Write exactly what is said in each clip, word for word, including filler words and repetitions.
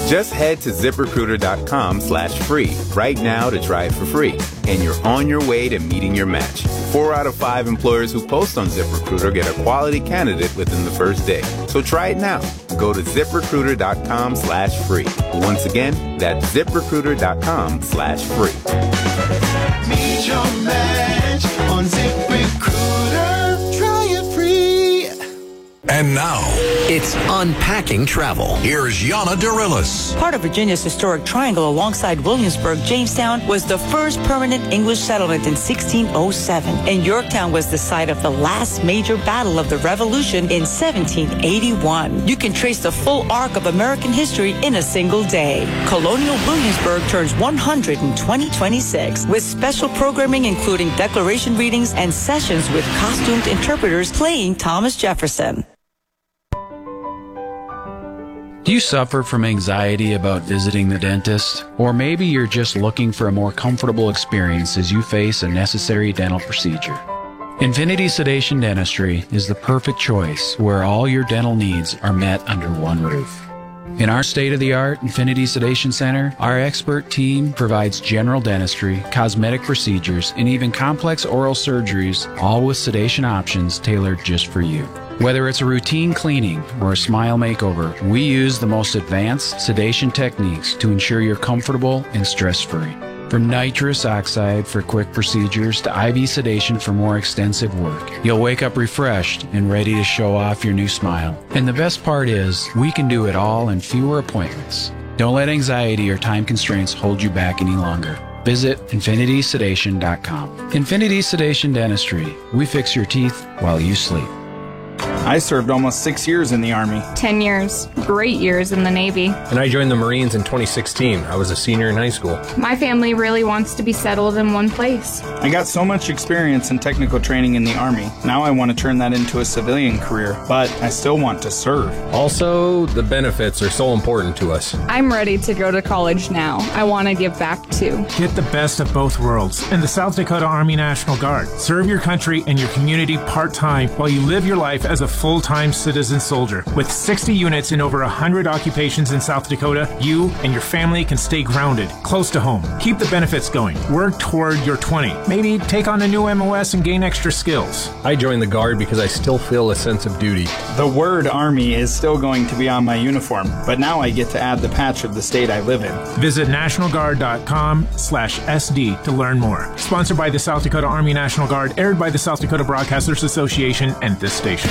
Just head to ZipRecruiter.com slash free right now to try it for free. And you're on your way to meeting your match. Four out of five employers who post on ZipRecruiter get a quality candidate within the first day. So try it now. Go to ZipRecruiter.com slash free. Once again, that's ZipRecruiter.com slash free. Meet your match on ZipRecruiter. Try it free. And now, it's Unpacking Travel. Here's Yana Dorillis. Part of Virginia's historic triangle alongside Williamsburg, Jamestown was the first permanent English settlement in sixteen oh seven. And Yorktown was the site of the last major battle of the Revolution in seventeen eighty-one. You can trace the full arc of American history in a single day. Colonial Williamsburg turns one hundred in twenty twenty-six with special programming including declaration readings and sessions with costumed interpreters playing Thomas Jefferson. Do you suffer from anxiety about visiting the dentist? Or maybe you're just looking for a more comfortable experience as you face a necessary dental procedure. Infinity Sedation Dentistry is the perfect choice where all your dental needs are met under one roof. In our state-of-the-art Infinity Sedation Center, our expert team provides general dentistry, cosmetic procedures, and even complex oral surgeries, all with sedation options tailored just for you. Whether it's a routine cleaning or a smile makeover, we use the most advanced sedation techniques to ensure you're comfortable and stress-free. From nitrous oxide for quick procedures to I V sedation for more extensive work, you'll wake up refreshed and ready to show off your new smile. And the best part is, we can do it all in fewer appointments. Don't let anxiety or time constraints hold you back any longer. Visit infinity sedation dot com. Infinity Sedation Dentistry. We fix your teeth while you sleep. I served almost six years in the Army. Ten years. Great years in the Navy. And I joined the Marines in twenty sixteen. I was a senior in high school. My family really wants to be settled in one place. I got so much experience in technical training in the Army. Now I want to turn that into a civilian career, but I still want to serve. Also, the benefits are so important to us. I'm ready to go to college now. I want to give back too. Get the best of both worlds in the South Dakota Army National Guard. Serve your country and your community part-time while you live your life as a full-time citizen soldier. With sixty units in over one hundred occupations in South Dakota, you and your family can stay grounded, close to home. Keep the benefits going. Work toward your twenty. Maybe take on a new M O S and gain extra skills. I joined the Guard because I still feel a sense of duty. The word Army is still going to be on my uniform, but now I get to add the patch of the state I live in. Visit national guard dot com slash S D to learn more. Sponsored by the South Dakota Army National Guard, aired by the South Dakota Broadcasters Association and this station.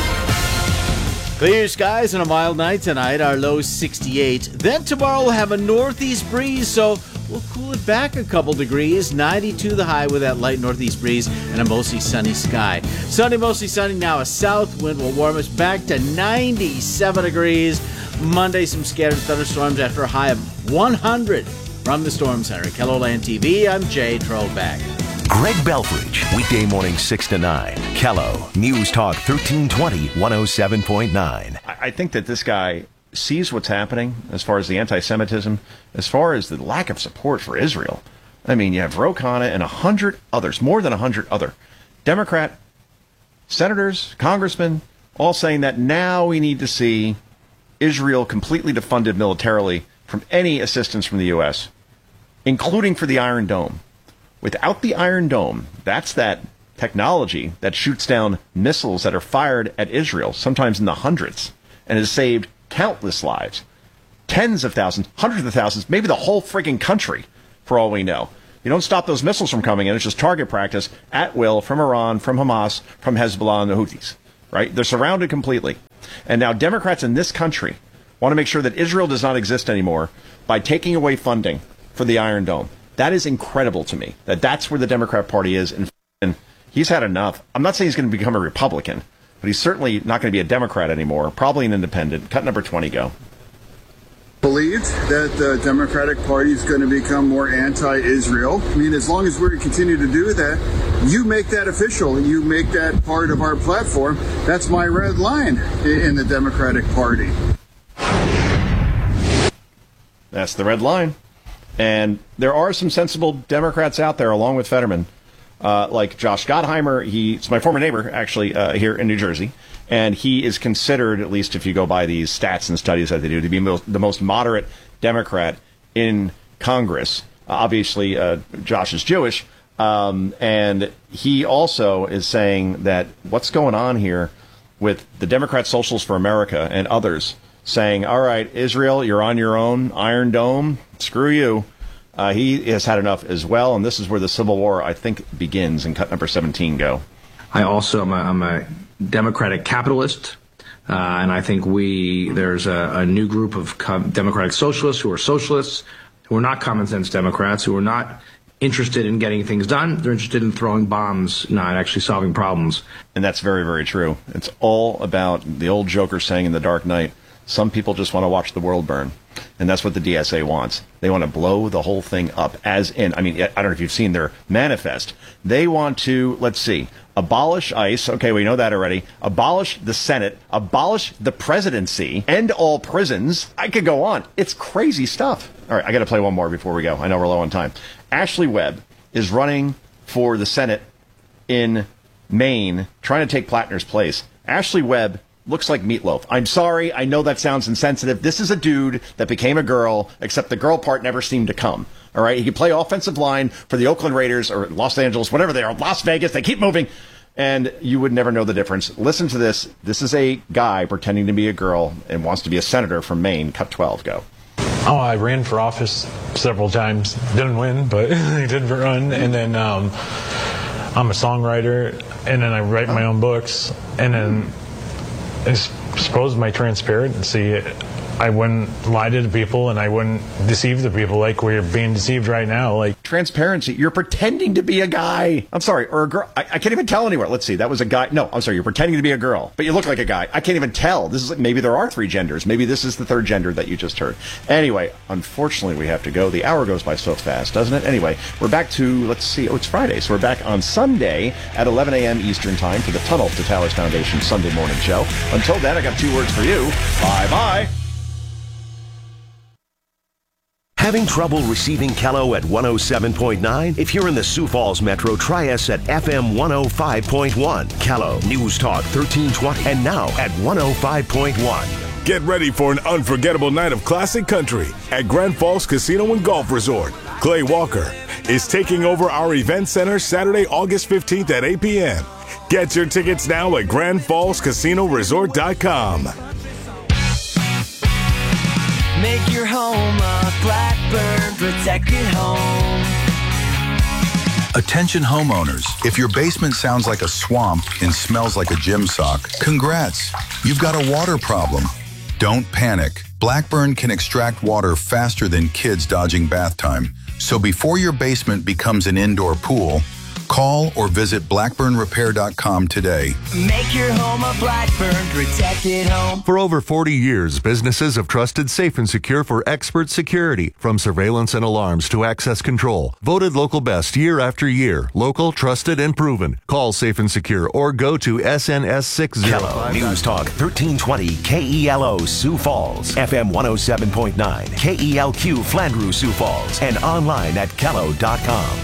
Clear skies and a mild night tonight. Our low sixty-eight. Then tomorrow we'll have a northeast breeze, so we'll cool it back a couple degrees. ninety-two the high with that light northeast breeze and a mostly sunny sky. Sunday mostly sunny. Now a south wind will warm us back to ninety-seven degrees. Monday some scattered thunderstorms after a high of one hundred. From the Storm Center at KELOLAND T V, I'm Jay Trollback. Greg Belfridge, weekday morning six to nine. Kello, News Talk thirteen twenty, one oh seven point nine. I think that this guy sees what's happening as far as the anti-Semitism, as far as the lack of support for Israel. I mean, you have Ro Khanna and a hundred others, more than a hundred other Democrat senators, congressmen, all saying that now we need to see Israel completely defunded militarily from any assistance from the U S, including for the Iron Dome. Without the Iron Dome, that's that technology that shoots down missiles that are fired at Israel, sometimes in the hundreds, and has saved countless lives. Tens of thousands, hundreds of thousands, maybe the whole freaking country, for all we know. You don't stop those missiles from coming in. It's just target practice at will from Iran, from Hamas, from Hezbollah and the Houthis. Right? They're surrounded completely. And now Democrats in this country want to make sure that Israel does not exist anymore by taking away funding for the Iron Dome. That is incredible to me, that that's where the Democrat Party is. And he's had enough. I'm not saying he's going to become a Republican, but he's certainly not going to be a Democrat anymore, probably an independent. Cut number twenty, go. Believed that the Democratic Party is going to become more anti-Israel. I mean, as long as we continue to do that, you make that official. You make that part of our platform. That's my red line in the Democratic Party. That's the red line. And there are some sensible Democrats out there, along with Fetterman, uh, like Josh Gottheimer. He's my former neighbor, actually, uh, here in New Jersey. And he is considered, at least if you go by these stats and studies that they do, to be most, the most moderate Democrat in Congress. Uh, obviously, uh, Josh is Jewish. Um, and he also is saying that what's going on here with the Democrat Socialists for America and others saying, all right, Israel, you're on your own, Iron Dome, screw you. Uh, he has had enough as well, and this is where the Civil War, I think, begins. And cut number seventeen, go. I also am a, I'm a Democratic capitalist, uh, and I think we there's a, a new group of co- Democratic socialists who are socialists, who are not common sense Democrats, who are not interested in getting things done. They're interested in throwing bombs, not actually solving problems. And that's very, very true. It's all about the old Joker saying in The Dark Knight, some people just want to watch the world burn. And that's what the D S A wants. They want to blow the whole thing up, as in, I mean, I don't know if you've seen their manifest. They want to, let's see, abolish ICE. Okay, we know that already. Abolish the Senate. Abolish the presidency. End all prisons. I could go on. It's crazy stuff. All right, I got to play one more before we go. I know we're low on time. Ashley Webb is running for the Senate in Maine, trying to take Plattner's place. Ashley Webb looks like Meatloaf. I'm sorry, I know that sounds insensitive. This is a dude that became a girl, except the girl part never seemed to come. All right, he could play offensive line for the Oakland Raiders or Los Angeles, whatever they are, Las Vegas. They keep moving, and you would never know the difference. Listen to this. This is a guy pretending to be a girl and wants to be a senator from Maine. Cut twelve, go. Oh, I ran for office several times. Didn't win, but I did run. And then um, I'm a songwriter, and then I write my own books. And then I suppose my transparency, I wouldn't lie to the people, and I wouldn't deceive the people like we're being deceived right now. Like transparency, you're pretending to be a guy. I'm sorry, or a girl. I, I can't even tell anywhere. Let's see, that was a guy. No, I'm sorry, you're pretending to be a girl, but you look like a guy. I can't even tell. This is like, maybe there are three genders. Maybe this is the third gender that you just heard. Anyway, unfortunately, we have to go. The hour goes by so fast, doesn't it? Anyway, we're back to, let's see, oh, it's Friday, so we're back on Sunday at eleven a.m. Eastern Time for the Tunnel to Towers Foundation Sunday morning show. Until then, I got two words for you. Bye-bye. Having trouble receiving Kello at one oh seven point nine? If you're in the Sioux Falls Metro, try us at F M one oh five point one. Kello, News Talk thirteen twenty, and now at one oh five point one. Get ready for an unforgettable night of classic country at Grand Falls Casino and Golf Resort. Clay Walker is taking over our event center Saturday, August fifteenth at eight p.m. Get your tickets now at grand falls casino resort dot com. Make your home a Blackburn protected home. Attention homeowners, if your basement sounds like a swamp and smells like a gym sock, congrats, you've got a water problem. Don't panic. Blackburn can extract water faster than kids dodging bath time. So before your basement becomes an indoor pool, call or visit blackburn repair dot com today. Make your home a Blackburn protected home. For over forty years, businesses have trusted Safe and Secure for expert security, from surveillance and alarms to access control. Voted local best year after year. Local, trusted, and proven. Call Safe and Secure or go to S N S sixty. Kello, News Talk thirteen twenty, K E L O Sioux Falls, F M one oh seven point nine, K E L Q Flandreau Sioux Falls, and online at kello dot com.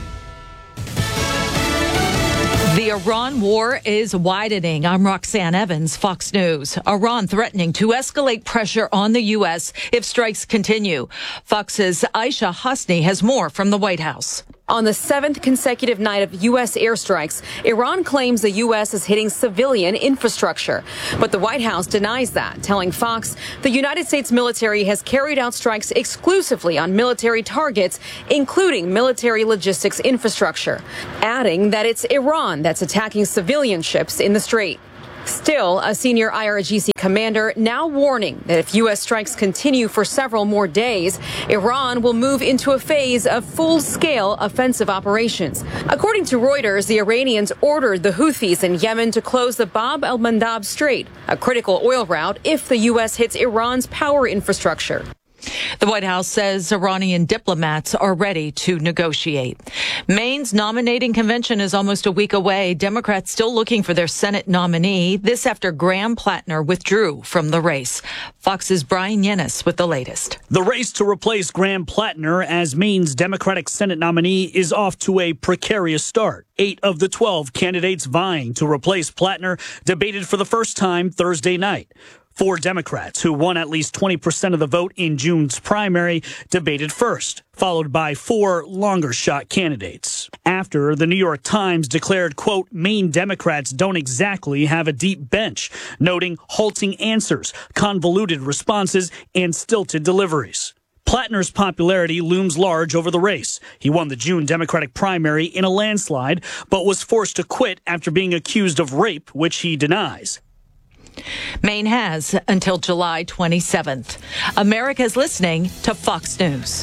The Iran war is widening. I'm Roxanne Evans, Fox News. Iran threatening to escalate pressure on the U S if strikes continue. Fox's Aisha Hasni has more from the White House. On the seventh consecutive night of U S airstrikes, Iran claims the U S is hitting civilian infrastructure. But the White House denies that, telling Fox the United States military has carried out strikes exclusively on military targets, including military logistics infrastructure, adding that it's Iran that's attacking civilian ships in the Strait. Still, a senior I R G C commander now warning that if U S strikes continue for several more days, Iran will move into a phase of full-scale offensive operations. According to Reuters, the Iranians ordered the Houthis in Yemen to close the Bab el-Mandab Strait, a critical oil route, if the U S hits Iran's power infrastructure. The White House says Iranian diplomats are ready to negotiate. Maine's nominating convention is almost a week away. Democrats still looking for their Senate nominee. This after Graham Plattner withdrew from the race. Fox's Brian Yennis with the latest. The race to replace Graham Plattner as Maine's Democratic Senate nominee is off to a precarious start. Eight of the twelve candidates vying to replace Plattner debated for the first time Thursday night. Four Democrats, who won at least twenty percent of the vote in June's primary, debated first, followed by four longer-shot candidates. After, the New York Times declared, quote, Maine Democrats don't exactly have a deep bench, noting halting answers, convoluted responses, and stilted deliveries. Plattner's popularity looms large over the race. He won the June Democratic primary in a landslide, but was forced to quit after being accused of rape, which he denies. Maine has until July twenty-seventh. America's listening to Fox News.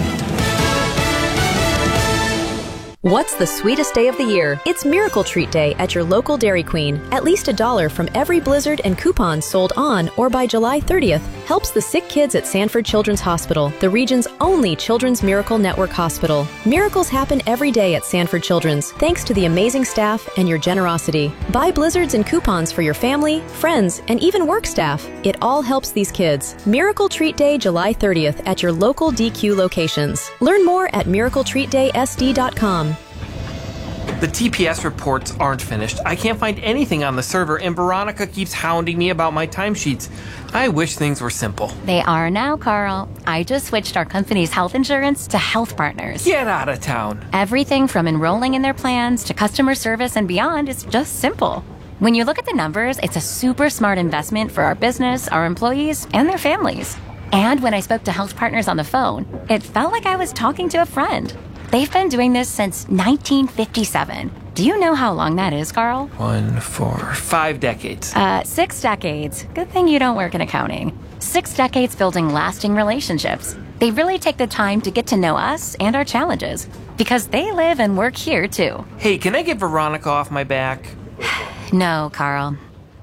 What's the sweetest day of the year? It's Miracle Treat Day at your local Dairy Queen. At least a dollar from every Blizzard and coupons sold on or by July thirtieth helps the sick kids at Sanford Children's Hospital, the region's only Children's Miracle Network hospital. Miracles happen every day at Sanford Children's, thanks to the amazing staff and your generosity. Buy Blizzards and coupons for your family, friends, and even work staff. It all helps these kids. Miracle Treat Day, July thirtieth at your local D Q locations. Learn more at miracle treat day s d dot com. The T P S reports aren't finished. I can't find anything on the server, and Veronica keeps hounding me about my timesheets. I wish things were simple. They are now, Carl. I just switched our company's health insurance to Health Partners. Get out of town. Everything from enrolling in their plans to customer service and beyond is just simple. When you look at the numbers, it's a super smart investment for our business, our employees, and their families. And when I spoke to Health Partners on the phone, it felt like I was talking to a friend. They've been doing this since nineteen fifty-seven. Do you know how long that is, Carl? One, four, five decades. Uh, six decades. Good thing you don't work in accounting. Six decades building lasting relationships. They really take the time to get to know us and our challenges, because they live and work here, too. Hey, can I get Veronica off my back? No, Carl.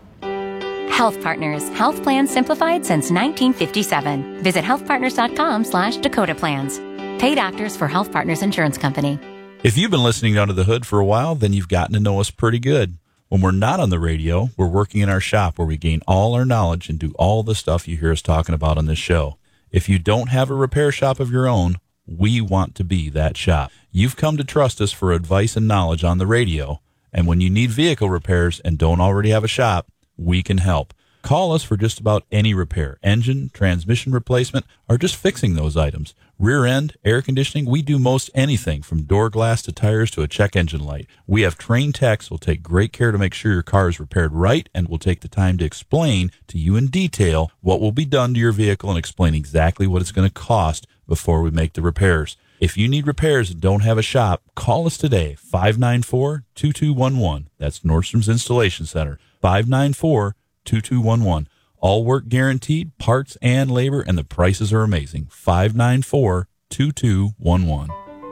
Health Partners. Health plans simplified since nineteen fifty-seven. Visit healthpartners.com slash Dakota Plans. Paid actors for Health Partners Insurance Company. If you've been listening Under the Hood for a while, then you've gotten to know us pretty good. When we're not on the radio, we're working in our shop where we gain all our knowledge and do all the stuff you hear us talking about on this show. If you don't have a repair shop of your own, we want to be that shop. You've come to trust us for advice and knowledge on the radio, and when you need vehicle repairs and don't already have a shop, we can help. Call us for just about any repair, engine, transmission replacement, or just fixing those items. Rear end, air conditioning, we do most anything from door glass to tires to a check engine light. We have trained techs who will take great care to make sure your car is repaired right and will take the time to explain to you in detail what will be done to your vehicle and explain exactly what it's going to cost before we make the repairs. If you need repairs and don't have a shop, call us today, five nine four, two two one one. That's Nordstrom's Installation Center, five nine four, two two one one. All work guaranteed, parts and labor, and the prices are amazing. five nine four, two two one one.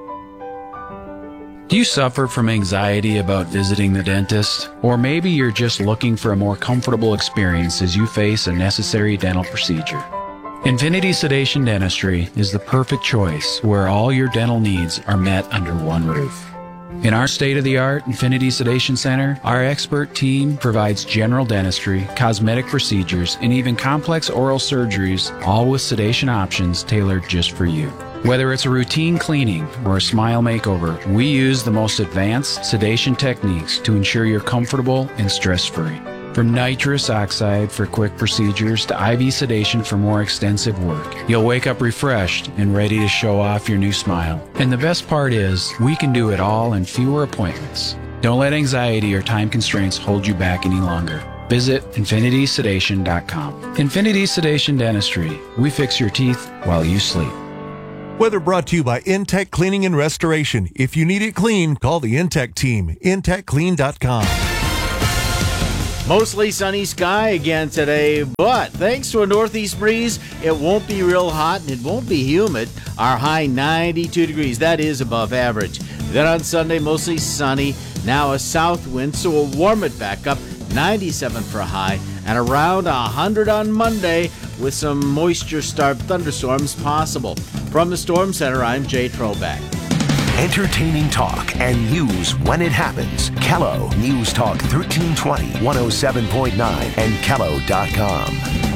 Do you suffer from anxiety about visiting the dentist? Or maybe you're just looking for a more comfortable experience as you face a necessary dental procedure. Infinity Sedation Dentistry is the perfect choice where all your dental needs are met under one roof. In our state-of-the-art Infinity Sedation Center, our expert team provides general dentistry, cosmetic procedures, and even complex oral surgeries, all with sedation options tailored just for you. Whether it's a routine cleaning or a smile makeover, we use the most advanced sedation techniques to ensure you're comfortable and stress-free. From nitrous oxide for quick procedures to I V sedation for more extensive work, you'll wake up refreshed and ready to show off your new smile. And the best part is, we can do it all in fewer appointments. Don't let anxiety or time constraints hold you back any longer. Visit infinity sedation dot com. Infinity Sedation Dentistry. We fix your teeth while you sleep. Weather brought to you by Intech Cleaning and Restoration. If you need it clean, call the Intech team. intech clean dot com. Mostly sunny sky again today, but thanks to a northeast breeze, it won't be real hot and it won't be humid. Our high ninety-two degrees, that is above average. Then on Sunday, mostly sunny, now a south wind, so we'll warm it back up, ninety-seven for a high, and around one hundred on Monday with some moisture-starved thunderstorms possible. From the Storm Center, I'm Jay Troback. Entertaining talk and news when it happens. Kello News Talk thirteen twenty, one oh seven point nine, and Kello dot com.